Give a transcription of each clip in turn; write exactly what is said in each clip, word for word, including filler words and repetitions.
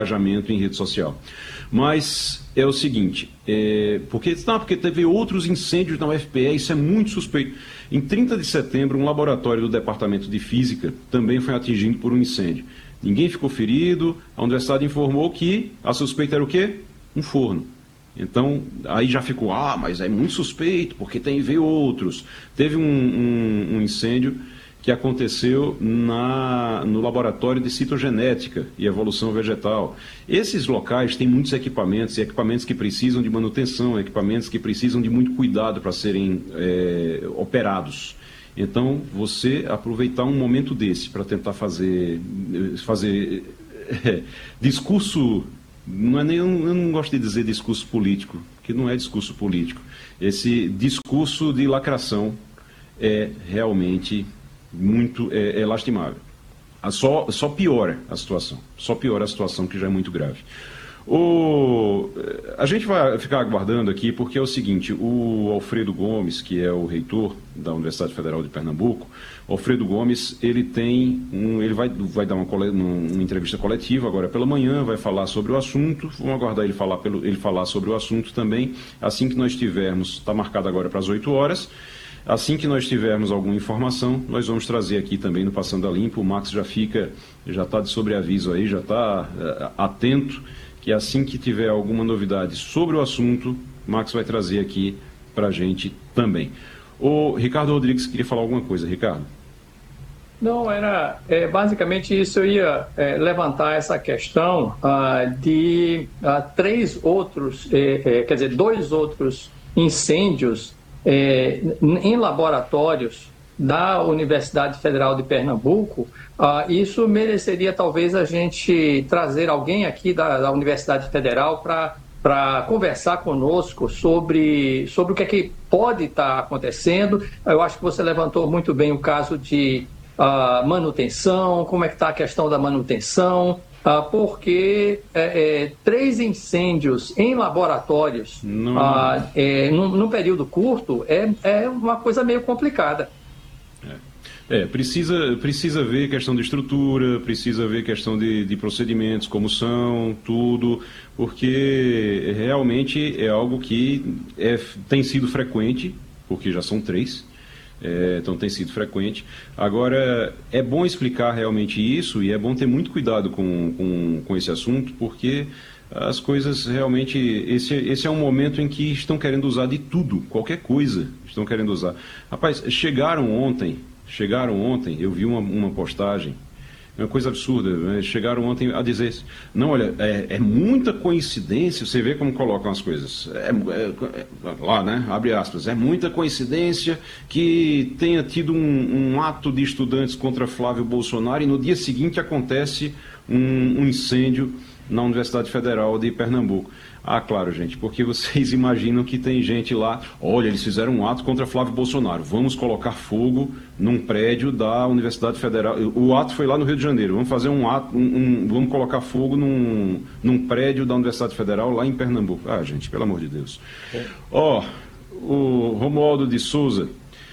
engajamento em rede social. Mas é o seguinte, é, porque, não, porque teve outros incêndios na U F P E, isso é muito suspeito. Em trinta de setembro, um laboratório do Departamento de Física também foi atingido por um incêndio. Ninguém ficou ferido, a universidade informou que a suspeita era o quê? Um forno. Então, aí já ficou, ah, mas é muito suspeito, porque tem veio outros. Teve um, um, um incêndio que aconteceu na, no laboratório de citogenética e evolução vegetal. Esses locais têm muitos equipamentos, e equipamentos que precisam de manutenção, equipamentos que precisam de muito cuidado para serem é, operados. Então, você aproveitar um momento desse para tentar fazer, fazer é, discurso, não é nem, eu não gosto de dizer discurso político, que não é discurso político. Esse discurso de lacração é realmente muito é, é lastimável. Só, só piora a situação, só piora a situação que já é muito grave. O, a gente vai ficar aguardando aqui porque é o seguinte, o Alfredo Gomes, que é o reitor da Universidade Federal de Pernambuco, o Alfredo Gomes, ele tem um, ele vai, vai dar uma, uma entrevista coletiva agora pela manhã, vai falar sobre o assunto, vamos aguardar ele falar, pelo, ele falar sobre o assunto também, assim que nós tivermos, está marcado agora para as oito horas, assim que nós tivermos alguma informação, nós vamos trazer aqui também no Passando a Limpo. O Max já fica, já está de sobreaviso aí, já está uh, atento, que assim que tiver alguma novidade sobre o assunto, o Max vai trazer aqui para a gente também. O Ricardo Rodrigues queria falar alguma coisa. Ricardo? Não, era é, basicamente isso, eu ia é, levantar essa questão ah, de ah, três outros, é, é, quer dizer, dois outros incêndios É, em laboratórios da Universidade Federal de Pernambuco. Ah, isso mereceria talvez a gente trazer alguém aqui da, da Universidade Federal para conversar conosco sobre, sobre o que é que pode estar acontecendo. Eu acho que você levantou muito bem o caso de ah, manutenção, como é que está a questão da manutenção, Ah, porque é, é, três incêndios em laboratórios ah, é, num, num período curto é, é uma coisa meio complicada. É, é precisa, precisa ver questão de estrutura, precisa ver questão de, de procedimentos, como são, tudo, porque realmente é algo que é, tem sido frequente, porque já são três. É, então tem sido frequente. Agora, é bom explicar realmente isso e é bom ter muito cuidado com, com, com esse assunto, porque as coisas realmente, esse, esse é um momento em que estão querendo usar de tudo, qualquer coisa estão querendo usar. Rapaz, chegaram ontem, chegaram ontem, eu vi uma, uma postagem, é uma coisa absurda, né? Chegaram ontem a dizer, não, olha, é, é muita coincidência, você vê como colocam as coisas, é, é, é, lá, né, abre aspas, é muita coincidência que tenha tido um, um ato de estudantes contra Flávio Bolsonaro e no dia seguinte acontece um, um incêndio na Universidade Federal de Pernambuco. Ah, claro, gente, porque vocês imaginam que tem gente lá, olha, eles fizeram um ato contra Flávio Bolsonaro, vamos colocar fogo num prédio da Universidade Federal, o ato foi lá no Rio de Janeiro, vamos fazer um ato, um, um, vamos colocar fogo num, num prédio da Universidade Federal lá em Pernambuco. Ah, gente, pelo amor de Deus. Ó, oh, o Romualdo de Souza,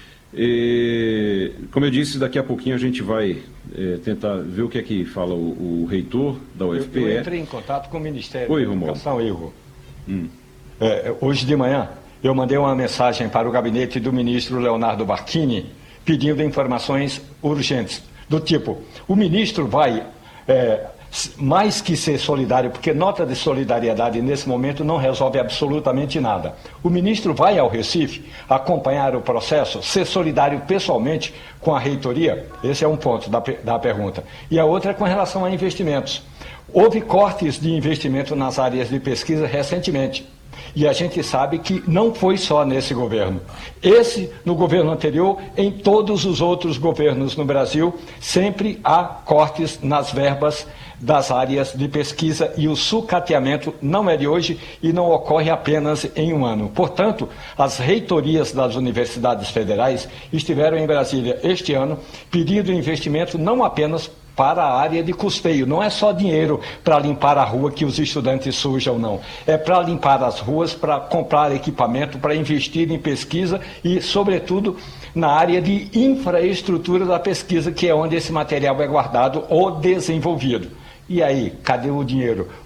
e, como eu disse, daqui a pouquinho a gente vai é, tentar ver o que é que fala o, o reitor da U F P E. Eu, eu entrei em contato com o Ministério Oi, da Educação, Igor. Hum. É, hoje de manhã eu mandei uma mensagem para o gabinete do ministro Leonardo Barquini pedindo informações urgentes, do tipo, o ministro vai, é, mais que ser solidário, porque nota de solidariedade nesse momento não resolve absolutamente nada. O ministro vai ao Recife acompanhar o processo, ser solidário pessoalmente com a reitoria? Esse é um ponto da, da pergunta. E a outra é com relação a investimentos. Houve cortes de investimento nas áreas de pesquisa recentemente. E a gente sabe que não foi só nesse governo. Esse, no governo anterior, em todos os outros governos no Brasil, sempre há cortes nas verbas das áreas de pesquisa e o sucateamento não é de hoje e não ocorre apenas em um ano. Portanto, as reitorias das universidades federais estiveram em Brasília este ano pedindo investimento não apenas para a área de custeio. Não é só dinheiro para limpar a rua que os estudantes sujam, não. É para limpar as ruas, para comprar equipamento, para investir em pesquisa e, sobretudo, na área de infraestrutura da pesquisa, que é onde esse material é guardado ou desenvolvido. E aí, cadê o dinheiro?